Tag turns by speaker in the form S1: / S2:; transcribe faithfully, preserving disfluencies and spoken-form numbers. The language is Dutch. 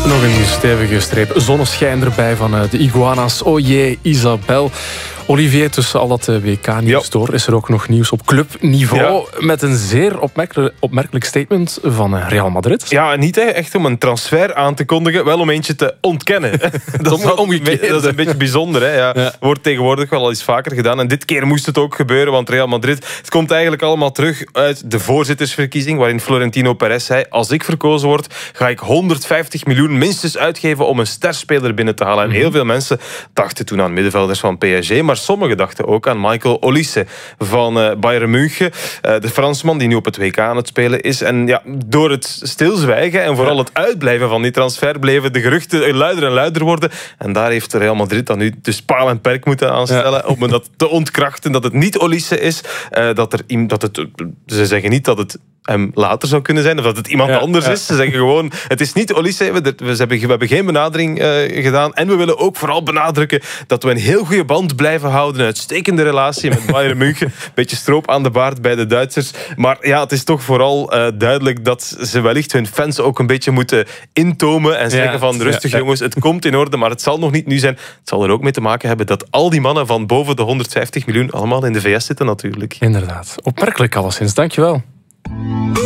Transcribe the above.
S1: Nog een stevige streep zonneschijn erbij van de iguana's. Oh jee, Isabel. Olivier, tussen al dat W K-nieuws door is er ook nog nieuws op clubniveau. Ja. Met een zeer opmerkelijk, opmerkelijk statement van Real Madrid.
S2: Ja, niet echt om een transfer aan te kondigen, wel om eentje te ontkennen. dat, is omgekeerd. Dat is een beetje bijzonder. Hè? Ja, ja. Wordt tegenwoordig wel al eens vaker gedaan. En dit keer moest het ook gebeuren, want Real Madrid... Het komt eigenlijk allemaal terug uit de voorzittersverkiezing, waarin Florentino Perez zei, als ik verkozen word, ga ik honderdvijftig miljoen minstens uitgeven om een sterspeler binnen te halen. En heel veel mensen dachten toen aan middenvelders van P S G, maar sommigen dachten ook aan Michael Olise van uh, Bayern München. Uh, de Fransman die nu op het W K aan het spelen is. En ja, door het stilzwijgen en vooral het uitblijven van die transfer bleven de geruchten luider en luider worden. En daar heeft Real Madrid dan nu dus paal en perk moeten aanstellen ja. om dat te ontkrachten, dat het niet Olise is. Uh, dat er, dat het, ze zeggen niet dat het hem later zou kunnen zijn, of dat het iemand ja, anders ja. is. Ze zeggen gewoon, het is niet Olise, we, we, hebben, we hebben geen benadering uh, gedaan. En we willen ook vooral benadrukken dat we een heel goede band blijven houden, een uitstekende relatie met Bayern München. Beetje stroop aan de baard bij de Duitsers. Maar ja, het is toch vooral uh, duidelijk dat ze wellicht hun fans ook een beetje moeten intomen en zeggen ja, van, rustig ja, ja. jongens, het komt in orde, maar het zal nog niet nu zijn. Het zal er ook mee te maken hebben dat al die mannen van boven de honderdvijftig miljoen allemaal in de V S zitten natuurlijk.
S1: Inderdaad. Opmerkelijk alleszins. Dankjewel.